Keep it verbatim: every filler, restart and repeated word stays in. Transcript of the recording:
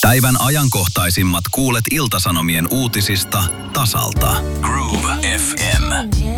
Päivän ajankohtaisimmat kuulet Ilta-Sanomien uutisista tasalta. Groove F M.